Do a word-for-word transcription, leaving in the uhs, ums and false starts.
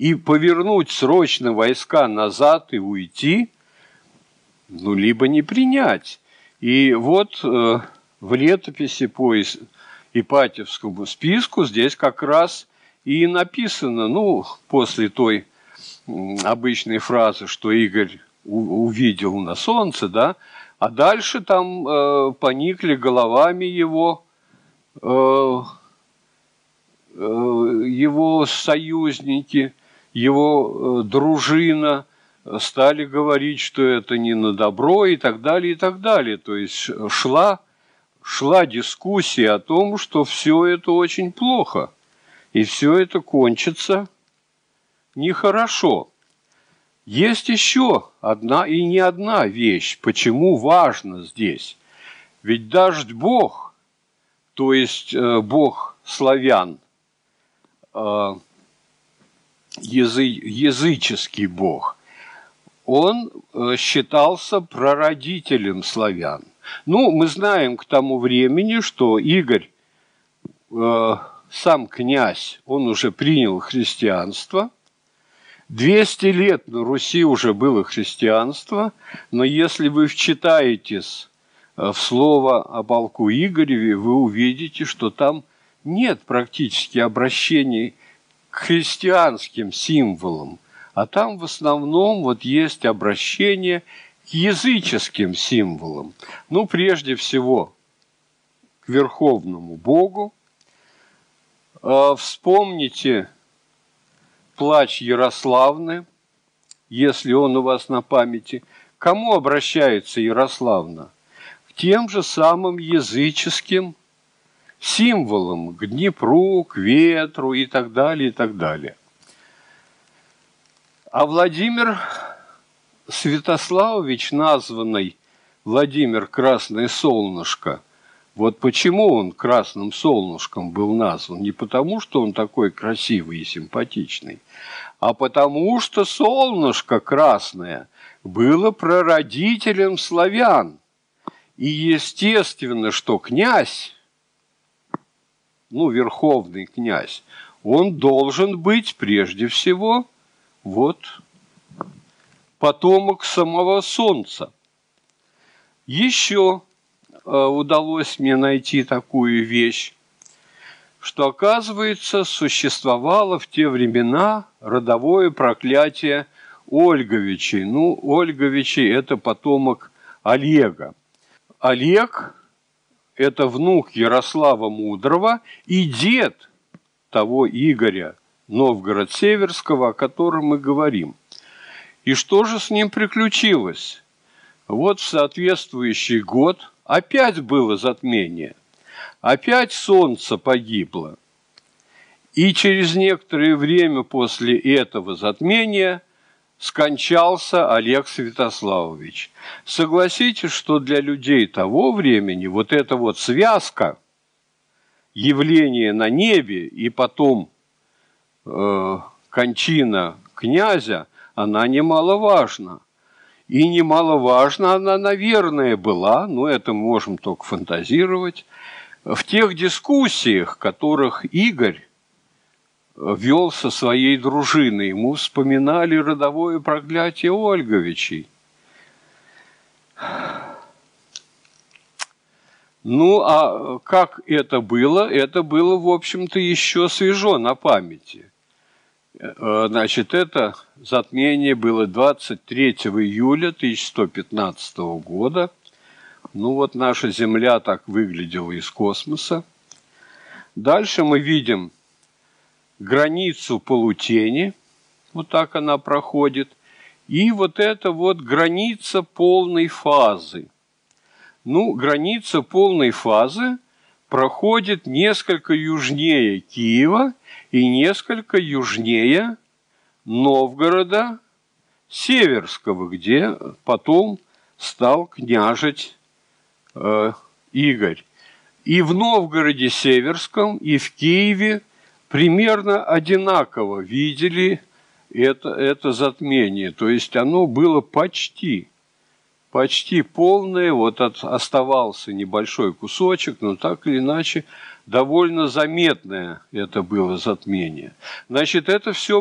и повернуть срочно войска назад и уйти, ну, либо не принять. И вот э, в летописи по Ипатьевскому списку здесь как раз и написано, ну, после той обычной фразы, что Игорь увидел на солнце, да, а дальше там э, поникли головами его, э, э, его союзники, его э, дружина, стали говорить, что это не на добро и так далее, и так далее. То есть шла, шла дискуссия о том, что все это очень плохо, и все это кончится нехорошо. Есть еще одна и не одна вещь, почему важно здесь. Ведь даже Бог, то есть э, Бог славян, э, язы, языческий Бог, он э, считался прародителем славян. Ну, мы знаем к тому времени, что Игорь, э, сам князь, он уже принял христианство. двести лет на Руси уже было христианство, но если вы вчитаетесь в слово о полку Игореве, вы увидите, что там нет практически обращений к христианским символам, а там в основном вот есть обращение к языческим символам. Ну, прежде всего, к Верховному Богу. Вспомните плач Ярославны, если он у вас на памяти. К кому обращается Ярославна? К тем же самым языческим символам, к Днепру, к ветру и так далее, и так далее. А Владимир Святославович, названный Владимир Красное Солнышко, вот почему он красным солнышком был назван? Не потому, что он такой красивый и симпатичный, а потому, что солнышко красное было прародителем славян. И естественно, что князь, ну, верховный князь, он должен быть прежде всего вот потомок самого солнца. Еще удалось мне найти такую вещь, что, оказывается, существовало в те времена родовое проклятие Ольговичей. Ну, Ольговичи – это потомок Олега. Олег – это внук Ярослава Мудрого и дед того Игоря Новгород-Северского, о котором мы говорим. И что же с ним приключилось? Вот в соответствующий год опять было затмение, опять солнце погибло. И через некоторое время после этого затмения скончался Олег Святославович. Согласитесь, что для людей того времени вот эта вот связка явления на небе и потом э, кончина князя, она немаловажна. И немаловажна она, наверное, была, но это мы можем только фантазировать, в тех дискуссиях, которых Игорь вел со своей дружиной. Ему вспоминали родовое проклятие Ольговичей. Ну, а как это было? Это было, в общем-то, еще свежо на памяти. Значит, это затмение было двадцать третьего июля тысяча сто пятнадцатого года. Ну, вот наша Земля так выглядела из космоса. Дальше мы видим границу полутени. Вот так она проходит. И вот это вот граница полной фазы. Ну, граница полной фазы проходит несколько южнее Киева и несколько южнее Новгорода Северского, где потом стал княжить э, Игорь. И в Новгороде Северском, и в Киеве примерно одинаково видели это, это затмение. То есть оно было почти, почти полное. Вот от, оставался небольшой кусочек, но так или иначе довольно заметное это было затмение. Значит, это все